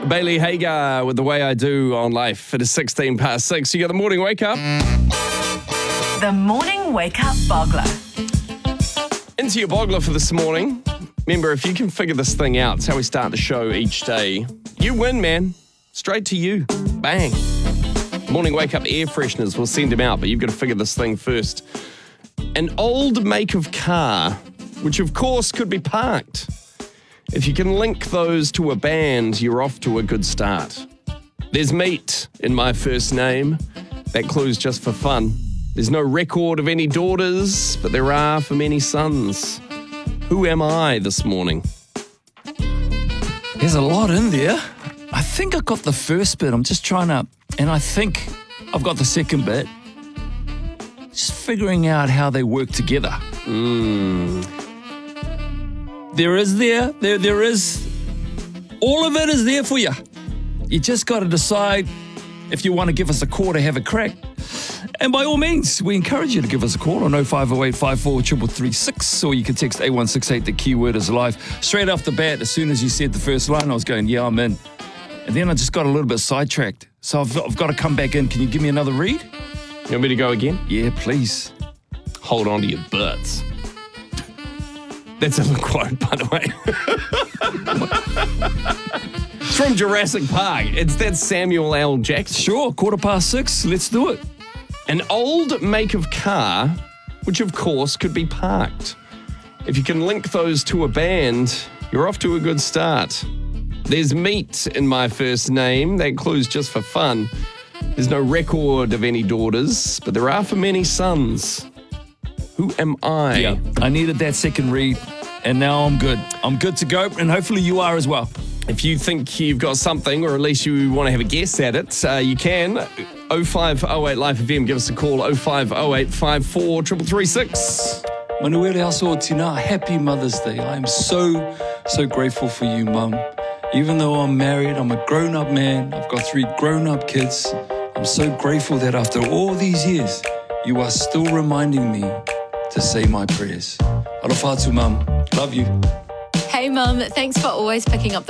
Bailey Hagar with The Way I Do on Life. It is 16 past 6. You got the morning wake up. The Morning Wake Up Boggler. Into your boggler for this morning. Remember, if you can figure this thing out, it's how we start the show each day. You win, man. Straight to you. Bang. Morning wake up air fresheners. We'll send them out, but you've got to figure this thing first. An old make of car, which of course could be parked. If you can link those to a band, you're off to a good start. There's meat in my first name. That clue's just for fun. There's no record of any daughters, but there are for many sons. Who am I this morning? There's a lot in there. I think I got the first bit. I'm just trying to, and I think I've got the second bit. Just figuring out how they work together. There is, all of it is there for you. You just got to decide if you want to give us a call to have a crack. And by all means, we encourage you to give us a call on 0508 54 3336, or you can text A168, the keyword is life. Straight off the bat, as soon as you said the first line, I was going, yeah, I'm in. And then I just got a little bit sidetracked. So I've got to come back in. Can you give me another read? You want me to go again? Yeah, please. Hold on to your butts. That's a quote, by the way. It's from Jurassic Park. That's Samuel L. Jackson. Sure, 6:15. Let's do it. An old make of car, which of course could be parked. If you can link those to a band, you're off to a good start. There's meat in my first name. That clue's just for fun. There's no record of any daughters, but there are for many sons. Who am I? Yeah, I needed that second read, and now I'm good. I'm good to go, and hopefully you are as well. If you think you've got something, or at least you want to have a guess at it, you can. 0508 Life FM, give us a call. 0508 54 3336. Manuele Asotina, happy Mother's Day. I am so grateful for you, Mum. Even though I'm married, I'm a grown-up man. I've got 3 grown-up kids. I'm so grateful that after all these years, you are still reminding me to say my prayers. Alofatu, Mum. Love you. Hey, Mum. Thanks for always picking up